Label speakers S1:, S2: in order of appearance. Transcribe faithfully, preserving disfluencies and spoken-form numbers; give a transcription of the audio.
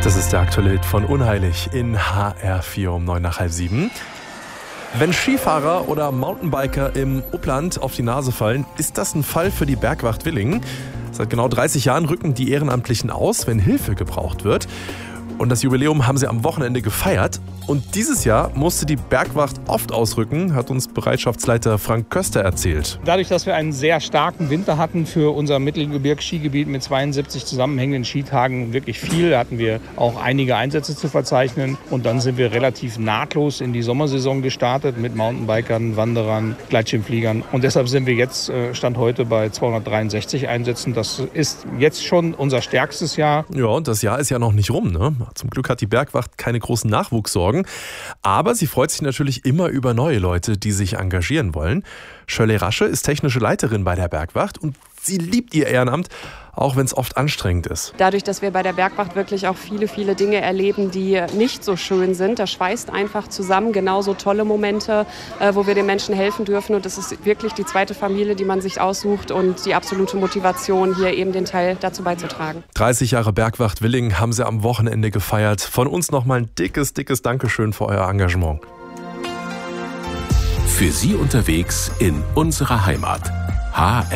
S1: Das ist der aktuelle Hit von Unheilig in H R vier um neun nach halb sieben. Wenn Skifahrer oder Mountainbiker im Upland auf die Nase fallen, ist das ein Fall für die Bergwacht Willingen. Seit genau dreißig Jahren rücken die Ehrenamtlichen aus, wenn Hilfe gebraucht wird. Und das Jubiläum haben sie am Wochenende gefeiert. Und dieses Jahr musste die Bergwacht oft ausrücken, hat uns Bereitschaftsleiter Frank Köster erzählt.
S2: Dadurch, dass wir einen sehr starken Winter hatten für unser Mittelgebirgsskigebiet mit zweiundsiebzig zusammenhängenden Skitagen, wirklich viel, hatten wir auch einige Einsätze zu verzeichnen. Und dann sind wir relativ nahtlos in die Sommersaison gestartet mit Mountainbikern, Wanderern, Gleitschirmfliegern. Und deshalb sind wir jetzt, Stand heute, bei zweihundertdreiundsechzig Einsätzen. Das ist jetzt schon unser stärkstes Jahr.
S1: Ja, und das Jahr ist ja noch nicht rum, ne? Zum Glück hat die Bergwacht keine großen Nachwuchssorgen. Aber sie freut sich natürlich immer über neue Leute, die sich engagieren wollen. Shirley Rasche ist technische Leiterin bei der Bergwacht und sie liebt ihr Ehrenamt, auch wenn es oft anstrengend ist.
S3: Dadurch, dass wir bei der Bergwacht wirklich auch viele, viele Dinge erleben, die nicht so schön sind, das schweißt einfach zusammen genauso tolle Momente, wo wir den Menschen helfen dürfen. Und das ist wirklich die zweite Familie, die man sich aussucht und die absolute Motivation, hier eben den Teil dazu beizutragen.
S1: dreißig Jahre Bergwacht Willingen haben sie am Wochenende gefeiert. Von uns nochmal ein dickes, dickes Dankeschön für euer Engagement.
S4: Für Sie unterwegs in unserer Heimat. H